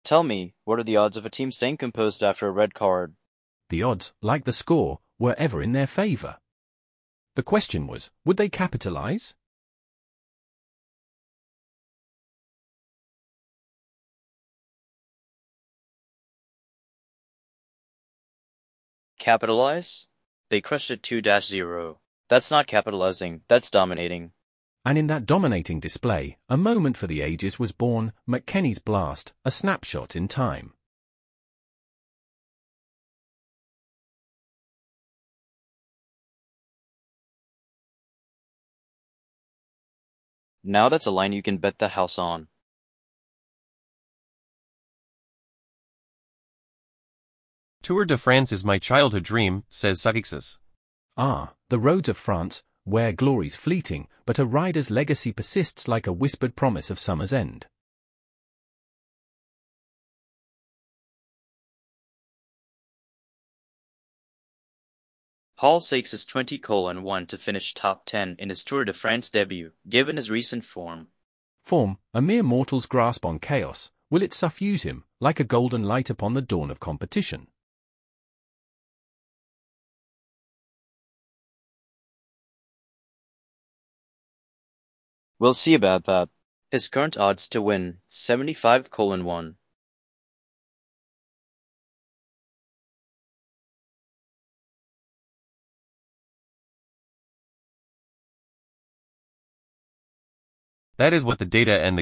Tell me, what are the odds of a team staying composed after a red card? The odds, like the score, were ever in their favor. The question was, would they capitalize? Capitalize? They crushed it 2-0. That's not capitalizing, that's dominating. And in that dominating display, a moment for the ages was born, McKennie's blast, a snapshot in time. Now that's a line you can bet the house on. Tour de France is my childhood dream, says Sarixis. Ah, the roads of France, where glory's fleeting, but a rider's legacy persists like a whispered promise of summer's end. Paul Sykes is 20:1 to finish top 10 in his Tour de France debut, given his recent form. Form, a mere mortal's grasp on chaos, will it suffuse him, like a golden light upon the dawn of competition? We'll see about that. His current odds to win, 75:1. That is what the data and the